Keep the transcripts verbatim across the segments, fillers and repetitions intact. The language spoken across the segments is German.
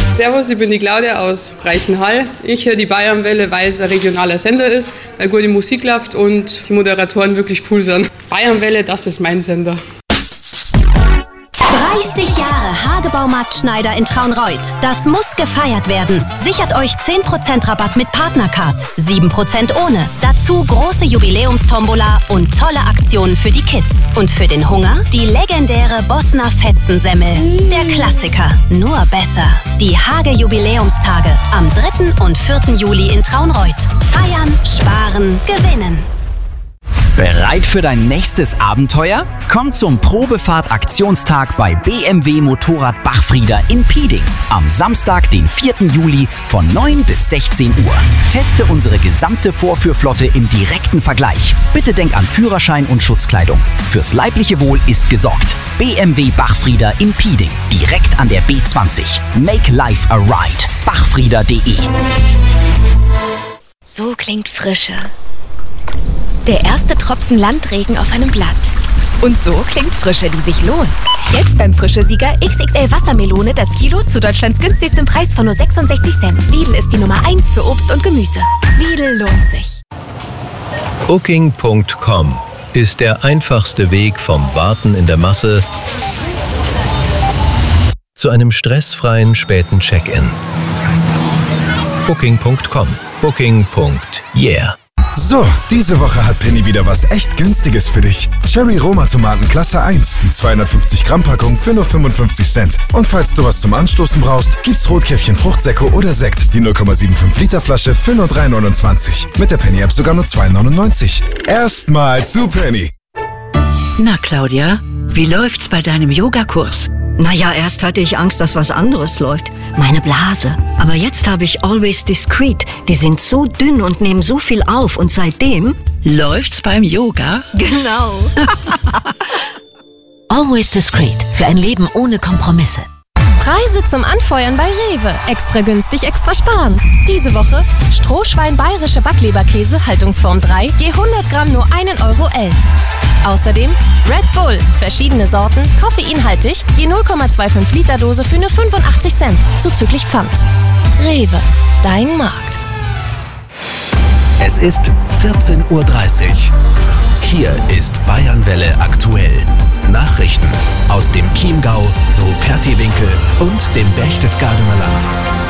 Servus, ich bin die Claudia aus Reichenhall. Ich höre die Bayernwelle, weil es ein regionaler Sender ist, weil gute Musik läuft und die Moderatoren wirklich cool sind. Bayernwelle, das ist mein Sender. dreißig Jahre Hagebaumarkt Schneider in Traunreut. Das muss gefeiert werden. Sichert euch zehn Prozent Rabatt mit Partnercard, sieben Prozent ohne. Dazu große Jubiläumstombola und tolle Aktionen für die Kids. Und für den Hunger die legendäre Bossner Fetzensemmel. Der Klassiker, nur besser. Die Hage Jubiläumstage am dritten und vierten Juli in Traunreut. Feiern, sparen, gewinnen. Bereit für dein nächstes Abenteuer? Komm zum Probefahrt-Aktionstag bei B M W Motorrad Bachfrieder in Pieding. Am Samstag, den vierten Juli von neun bis sechzehn Uhr. Teste unsere gesamte Vorführflotte im direkten Vergleich. Bitte denk an Führerschein und Schutzkleidung. Fürs leibliche Wohl ist gesorgt. B M W Bachfrieder in Pieding. Direkt an der B zwanzig. Make life a ride. bachfrieder punkt de. So klingt Frische. Der erste Tropfen Landregen auf einem Blatt. Und so klingt Frische, die sich lohnt. Jetzt beim Frische-Sieger X X L Wassermelone das Kilo zu Deutschlands günstigstem Preis von nur sechsundsechzig Cent. Lidl ist die Nummer eins für Obst und Gemüse. Lidl lohnt sich. Booking Punkt com ist der einfachste Weg vom Warten in der Masse zu einem stressfreien späten Check-in. Booking Punkt com. Booking. Yeah. So, diese Woche hat Penny wieder was echt Günstiges für dich. Cherry Roma Tomaten Klasse eins, die zweihundertfünfzig Gramm Packung für nur fünfundfünfzig Cent. Und falls du was zum Anstoßen brauchst, gibt's Rotkäppchen Fruchtsäcke oder Sekt, die null Komma fünfundsiebzig Liter Flasche für nur drei neunundzwanzig. Mit der Penny App sogar nur zwei neunundneunzig. Erstmal zu Penny. Na Claudia, wie läuft's bei deinem Yogakurs? Naja, erst hatte ich Angst, dass was anderes läuft. Meine Blase. Aber jetzt habe ich Always Discreet. Die sind so dünn und nehmen so viel auf. Und seitdem... Läuft's beim Yoga? Genau. Always Discreet. Für ein Leben ohne Kompromisse. Preise zum Anfeuern bei Rewe. Extra günstig, extra sparen. Diese Woche Strohschwein bayerische Backleberkäse, Haltungsform drei, je hundert Gramm nur ein Euro elf. Außerdem Red Bull, verschiedene Sorten, koffeinhaltig, je null Komma fünfundzwanzig Liter Dose für nur fünfundachtzig Cent, zuzüglich Pfand. Rewe, dein Markt. Es ist vierzehn Uhr dreißig. Hier ist Bayernwelle aktuell. Nachrichten aus dem Chiemgau, Rupertiwinkel und dem Berchtesgadener Land.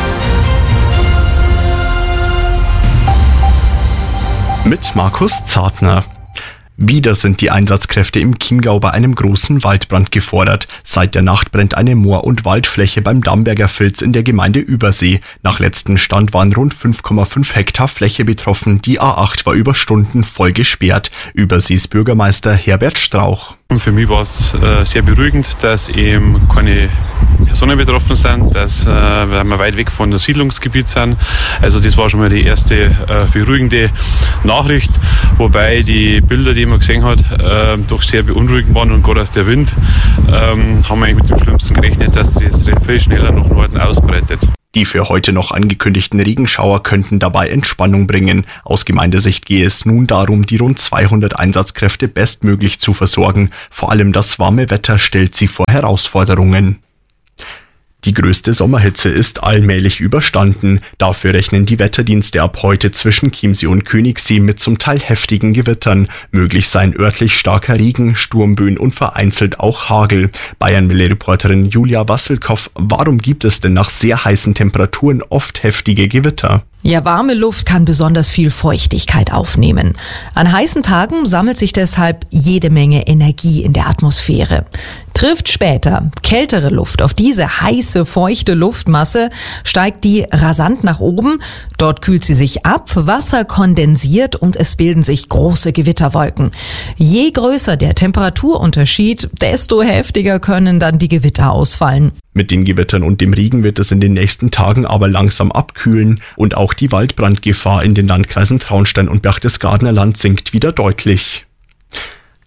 Mit Markus Zartner. Wieder sind die Einsatzkräfte im Chiemgau bei einem großen Waldbrand gefordert. Seit der Nacht brennt eine Moor- und Waldfläche beim Damberger Filz in der Gemeinde Übersee. Nach letztem Stand waren rund fünf Komma fünf Hektar Fläche betroffen. Die A acht war über Stunden voll gesperrt. Übersees Bürgermeister Herbert Strauch. Für mich war es äh, sehr beruhigend, dass eben keine Personen betroffen sind, dass äh, wir weit weg von der Siedlungsgebiet sind. Also das war schon mal die erste äh, beruhigende Nachricht, wobei die Bilder, die man gesehen hat, äh, doch sehr beunruhigend waren und gerade aus der Wind ähm, haben wir eigentlich mit dem Schlimmsten gerechnet, dass das viel schneller nach Norden ausbreitet. Die für heute noch angekündigten Regenschauer könnten dabei Entspannung bringen. Aus Gemeindesicht gehe es nun darum, die rund zweihundert Einsatzkräfte bestmöglich zu versorgen. Vor allem das warme Wetter stellt sie vor Herausforderungen. Die größte Sommerhitze ist allmählich überstanden. Dafür rechnen die Wetterdienste ab heute zwischen Chiemsee und Königssee mit zum Teil heftigen Gewittern. Möglich seien örtlich starker Regen, Sturmböen und vereinzelt auch Hagel. Bayernwelle-Reporterin Julia Wasselkow, warum gibt es denn nach sehr heißen Temperaturen oft heftige Gewitter? Ja, warme Luft kann besonders viel Feuchtigkeit aufnehmen. An heißen Tagen sammelt sich deshalb jede Menge Energie in der Atmosphäre. Trifft später kältere Luft auf diese heiße, feuchte Luftmasse, steigt die rasant nach oben. Dort kühlt sie sich ab, Wasser kondensiert und es bilden sich große Gewitterwolken. Je größer der Temperaturunterschied, desto heftiger können dann die Gewitter ausfallen. Mit den Gewittern und dem Regen wird es in den nächsten Tagen aber langsam abkühlen und auch die Waldbrandgefahr in den Landkreisen Traunstein und Berchtesgadener Land sinkt wieder deutlich.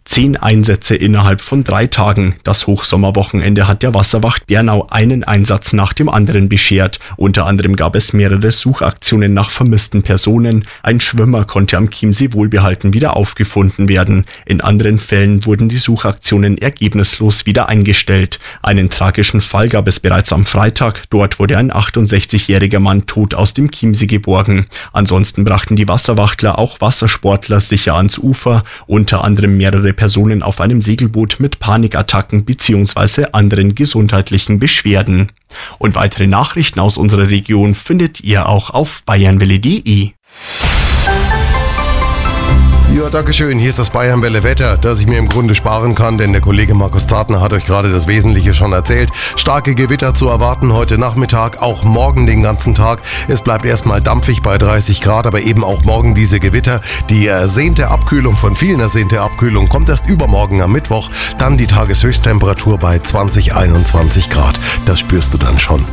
Zehn Einsätze innerhalb von drei Tagen. Das Hochsommerwochenende hat der Wasserwacht Bernau einen Einsatz nach dem anderen beschert. Unter anderem gab es mehrere Suchaktionen nach vermissten Personen. Ein Schwimmer konnte am Chiemsee wohlbehalten wieder aufgefunden werden. In anderen Fällen wurden die Suchaktionen ergebnislos wieder eingestellt. Einen tragischen Fall gab es bereits am Freitag. Dort wurde ein achtundsechzigjähriger Mann tot aus dem Chiemsee geborgen. Ansonsten brachten die Wasserwachtler auch Wassersportler sicher ans Ufer, unter anderem mehrere Personen auf einem Segelboot mit Panikattacken bzw. anderen gesundheitlichen Beschwerden. Und weitere Nachrichten aus unserer Region findet ihr auch auf bayernwelle punkt de. Ja, dankeschön. Hier ist das Bayernwelle Wetter, das ich mir im Grunde sparen kann, denn der Kollege Markus Zartner hat euch gerade das Wesentliche schon erzählt. Starke Gewitter zu erwarten heute Nachmittag, auch morgen den ganzen Tag. Es bleibt erstmal dampfig bei dreißig Grad, aber eben auch morgen diese Gewitter. Die ersehnte Abkühlung, von vielen ersehnte Abkühlung, kommt erst übermorgen am Mittwoch. Dann die Tageshöchsttemperatur bei zwanzig, einundzwanzig Grad. Das spürst du dann schon.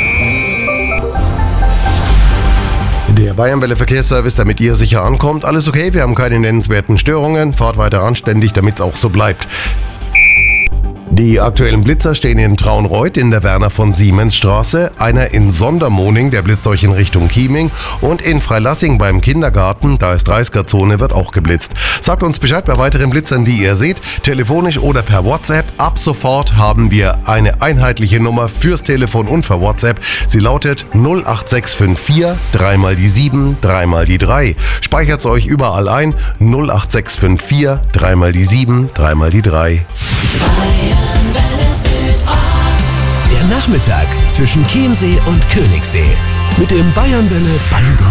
Der Bayernwelle Verkehrsservice, damit ihr sicher ankommt. Alles okay, wir haben keine nennenswerten Störungen. Fahrt weiter anständig, damit es auch so bleibt. Die aktuellen Blitzer stehen in Traunreut in der Werner von Siemens Straße, einer in Sondermoning, der blitzt euch in Richtung Chieming, und in Freilassing beim Kindergarten, da ist dreißiger Zone, wird auch geblitzt. Sagt uns Bescheid bei weiteren Blitzern, die ihr seht, telefonisch oder per WhatsApp. Ab sofort haben wir eine einheitliche Nummer fürs Telefon und für WhatsApp. Sie lautet null acht sechs fünf vier, dreimal die sieben, dreimal die drei. Speichert's euch überall ein, null acht sechs fünf vier, dreimal die sieben, dreimal die drei. Der Nachmittag zwischen Chiemsee und Königssee mit dem Bayernwelle Ballgame.